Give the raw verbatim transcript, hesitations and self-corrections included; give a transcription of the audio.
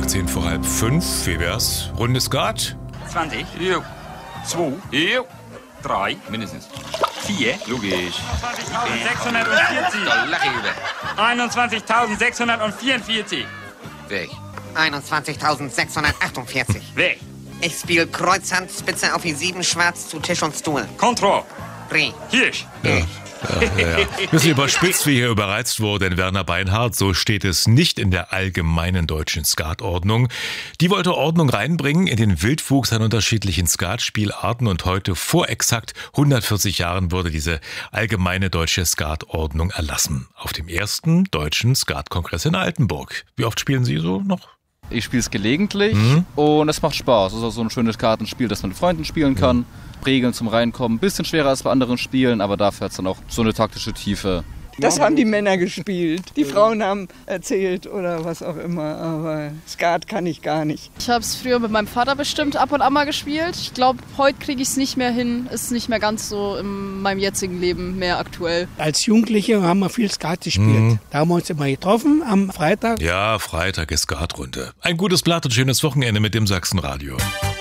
Donnerstag, zehn vor halb fünf. Wie wär's? Runde Skat? zwanzig. Jo. zwei. Jo. drei. Mindestens. vier. Logisch. einundzwanzigtausendsechshundertvierzig. Da lach ich über. einundzwanzigtausendsechshundertvierundvierzig. Weg. einundzwanzigtausendsechshundertachtundvierzig. Weg. Ich spiel Kreuzhand, Spitze auf die sieben, Schwarz zu Tisch und Stuhl. Kontroll. Dreh. Hirsch. Ja, ja, ja. Bisschen überspitzt, wie hier überreizt wurde in Werner Beinhardt. So steht es nicht in der allgemeinen deutschen Skatordnung. Die wollte Ordnung reinbringen in den Wildwuchs an unterschiedlichen Skatspielarten und heute vor exakt hundertvierzig Jahren wurde diese allgemeine deutsche Skatordnung erlassen. Auf dem ersten deutschen Skatkongress in Altenburg. Wie oft spielen Sie so noch? Ich spiele es gelegentlich Mhm. und es macht Spaß. Es ist auch so ein schönes Kartenspiel, das man mit Freunden spielen kann. Mhm. Regeln zum Reinkommen, ein bisschen schwerer als bei anderen Spielen, aber dafür hat es dann auch so eine taktische Tiefe. Das haben die Männer gespielt. Die Frauen haben erzählt oder was auch immer, aber Skat kann ich gar nicht. Ich habe es früher mit meinem Vater bestimmt ab und an mal gespielt. Ich glaube, heute kriege ich es nicht mehr hin. Ist nicht mehr ganz so in meinem jetzigen Leben mehr aktuell. Als Jugendliche haben wir viel Skat gespielt. Mhm. Da haben wir uns immer getroffen am Freitag. Ja, Freitag ist Skatrunde. Ein gutes Blatt und schönes Wochenende mit dem Sachsenradio.